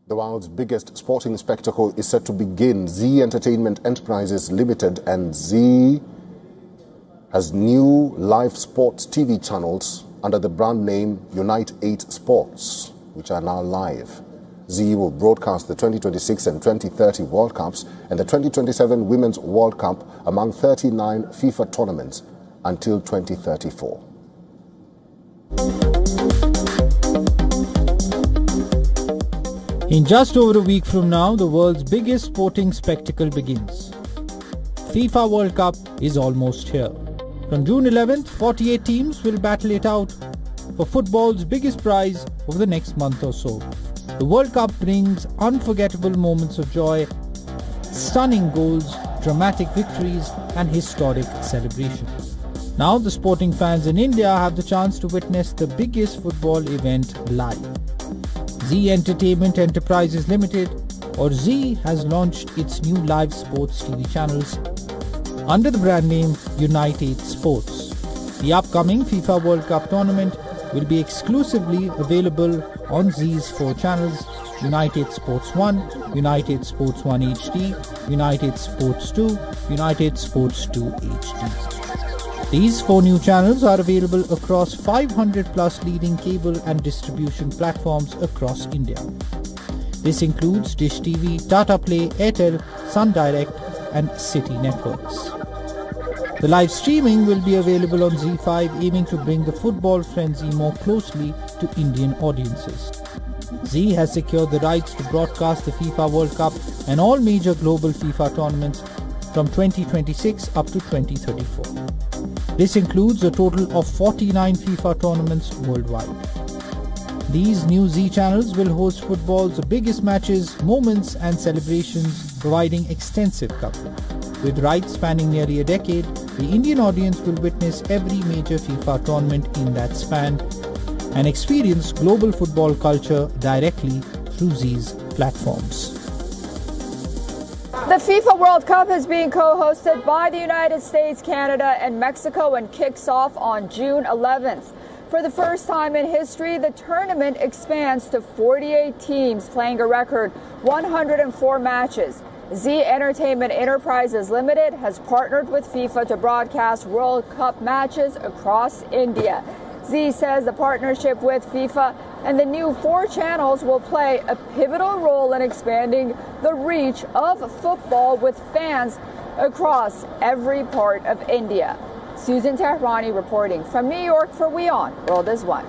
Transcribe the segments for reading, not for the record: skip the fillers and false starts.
The world's biggest sporting spectacle is set to begin. Zee Entertainment Enterprises Limited and Zee has new live sports TV channels under the brand name Unite 8 Sports, which are now live. Zee will broadcast the 2026 and 2030 World Cups and the 2027 Women's World Cup among 39 FIFA tournaments until 2034. In just over a week from now, the world's biggest sporting spectacle begins. FIFA World Cup is almost here. From June 11th, 48 teams will battle it out for football's biggest prize over the next month or so. The World Cup brings unforgettable moments of joy, stunning goals, dramatic victories, and historic celebrations. Now the sporting fans in India have the chance to witness the biggest football event live. Zee Entertainment Enterprises Limited, or Zee, has launched its new live sports TV channels under the brand name Unite 8 Sports. The upcoming FIFA World Cup tournament will be exclusively available on Zee's 4 channels: Unite 8 Sports 1, Unite 8 Sports 1 HD, Unite 8 Sports 2, Unite 8 Sports 2 HD. These 4 new channels are available across 500 plus leading cable and distribution platforms across India. This includes Dish TV, Tata Play, Airtel, Sun Direct and City Networks. The live streaming will be available on ZEE5, aiming to bring the football frenzy more closely to Indian audiences. Zee has secured the rights to broadcast the FIFA World Cup and all major global FIFA tournaments from 2026 up to 2034. This includes a total of 49 FIFA tournaments worldwide. These new Zee channels will host football's biggest matches, moments and celebrations, providing extensive coverage. With rights spanning nearly a decade, the Indian audience will witness every major FIFA tournament in that span and experience global football culture directly through Zee's platforms. The FIFA World Cup is being co-hosted by the United States, Canada, and Mexico and kicks off on June 11th. For the first time in history, the tournament expands to 48 teams playing a record 104 matches. Zee Entertainment Enterprises Limited has partnered with FIFA to broadcast World Cup matches across India. Zee says the partnership with FIFA and the new 4 channels will play a pivotal role in expanding the reach of football with fans across every part of India. Susan Tehrani reporting from New York for WION World is One.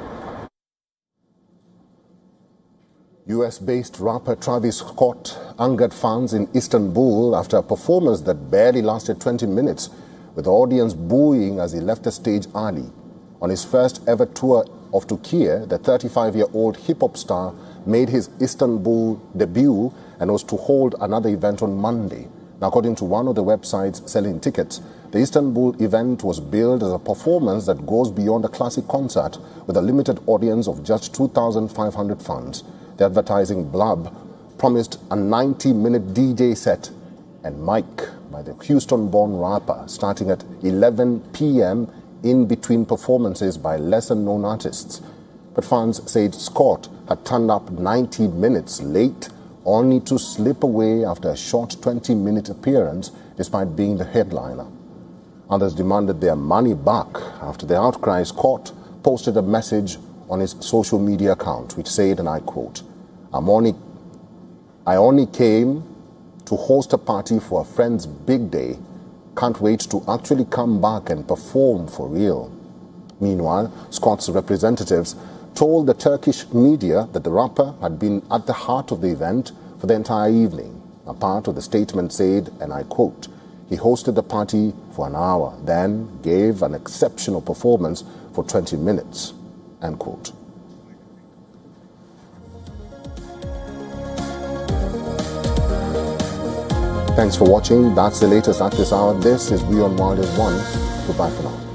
US-based rapper Travis Scott angered fans in Istanbul after a performance that barely lasted 20 minutes, with the audience booing as he left the stage early. On his first ever tour of Turkey, the 35-year-old hip-hop star made his Istanbul debut and was to hold another event on Monday. Now, according to one of the websites selling tickets, the Istanbul event was billed as a performance that goes beyond a classic concert with a limited audience of just 2,500 fans. The advertising blurb promised a 90-minute DJ set and mic by the Houston-born rapper starting at 11 p.m. in between performances by lesser-known artists. But fans said Scott had turned up 90 minutes late, only to slip away after a short 20-minute appearance despite being the headliner. Others demanded their money back after the outcry. Scott posted a message on his social media account which said, and I quote, I only came to host a party for a friend's big day. Can't wait to actually come back and perform for real. Meanwhile, Scott's representatives told the Turkish media that the rapper had been at the heart of the event for the entire evening. A part of the statement said, and I quote, he hosted the party for an hour, then gave an exceptional performance for 20 minutes, end quote. Thanks for watching. That's the latest at this hour. This is WION World is One. Goodbye for now.